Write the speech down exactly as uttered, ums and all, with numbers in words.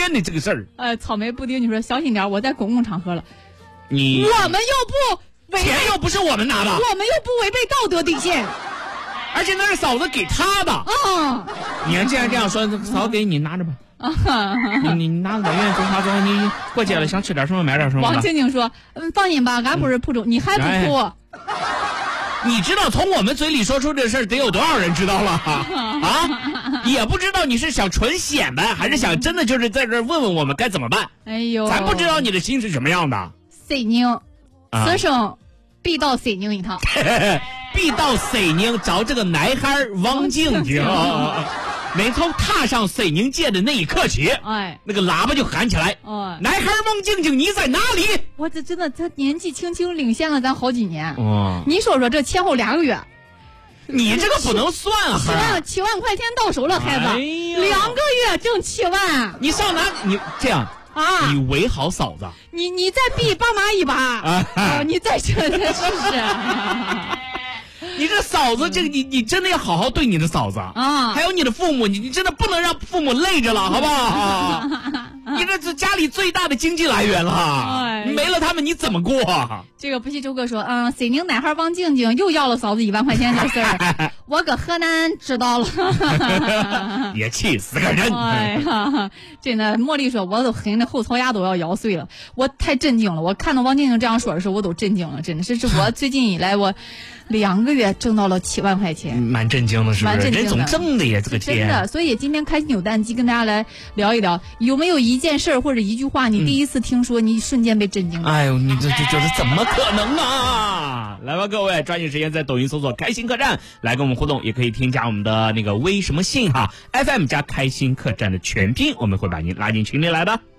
人的这个事儿。 呃，草莓布丁，你说小心点，我在公共场合了。 你我们又不违背， 钱又不是我们拿的， 我们又不违背道德底线， 而且那是嫂子给他的啊！ 你要这样这样说，嫂子给你拿着吧。啊，你你拿我愿意中华中，你过节了想吃点什么买点什么。 王静静说：“嗯，放心吧，俺不是铺中，你还不铺。哎” 你知道从我们嘴里说出这事儿得有多少人知道了啊？也不知道你是想纯显摆，还是想真的就是在这儿问问我们该怎么办？ 哎呦， 咱不知道你的心是什么样的。 西宁，此生必到西宁一趟， 必到西宁找这个男孩王静静。每从踏上西宁界的那一刻起，哎，那个喇叭就喊起来，哎，男孩王静静你在哪里？ 我这真的，他年纪轻轻领先了咱好几年。 哦， 你说说这前后两个月， 你这个不能算哈， 七万七万块钱到手了，孩子，哎、两个月挣七万， 你上哪？你这样啊？你围好嫂子， 你你再逼爸妈一把啊、哦！你再说试试。 你这嫂子，这个你你真的要好好对你的嫂子啊！还有你的父母，你你真的不能让父母累着了，好不好？你这是家里最大的经济来源了，哎、没了他们你怎么过？ 这个不是周哥说，嗯，西宁男孩王静静又要了嫂子一万块钱这事儿，我搁河南知道了， 也气死个人！ 哎呀，真的，茉莉说，我都恨的后槽牙都要咬碎了，我太震惊了，我看到王静静这样说的时候，我都震惊了，真的是，是我最近以来我。两个月挣到了七万块钱， 蛮震惊的，是不是？人总挣的呀，这个钱。 真的，所以今天开心扭蛋机跟大家来聊一聊，有没有一件事或者一句话，你第一次听说，你瞬间被震惊了？ 嗯、哎呦，你这就觉得怎么可能啊！来吧，各位，抓紧时间在抖音搜索“开心客栈”来跟我们互动，也可以添加我们的那个微什么信哈 ，F M 加开心客栈的全拼，我们会把您拉进群里来的。